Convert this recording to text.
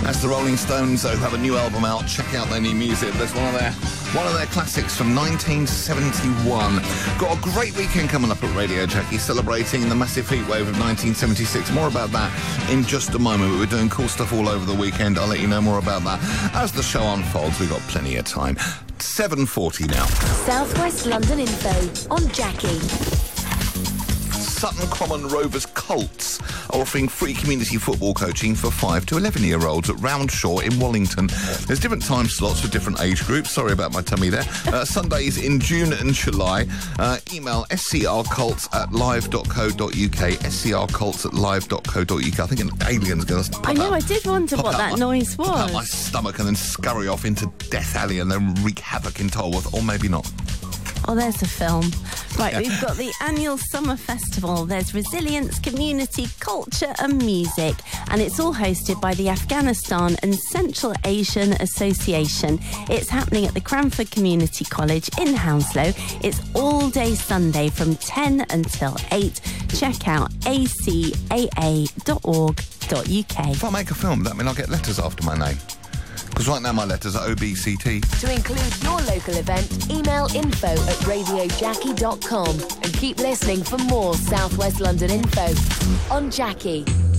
That's the Rolling Stones, who have a new album out. Check out their new music. There's one of their classics from 1971. Got a great weekend coming up at Radio Jackie, celebrating the massive heat wave of 1976. More about that in just a moment. We're doing cool stuff all over the weekend. I'll let you know more about that as the show unfolds. We've got plenty of time. 7:40 now. South West London info on Jackie. Sutton Common Rovers Colts are offering free community football coaching for 5 to 11-year-olds at Roundshaw in Wallington. There's different time slots for different age groups. Sorry about my tummy there. Sundays in June and July. Email scrcolts@live.co.uk. scrcolts@live.co.uk. I think an alien's going to... I know, I did wonder what that noise was. Pop out my stomach and then scurry off into Death Alley and then wreak havoc in Tolworth, or maybe not. Oh, there's a film. Right, we've got the annual summer festival. There's resilience, community, culture and music. And it's all hosted by the Afghanistan and Central Asian Association. It's happening at the Cranford Community College in Hounslow. It's all day Sunday from 10 until 8. Check out acaa.org.uk. If I make a film, that means I'll get letters after my name. Because right now my letters are OBCT. To include your local event, email info@radiojackie.com and keep listening for more South West London info on Jackie.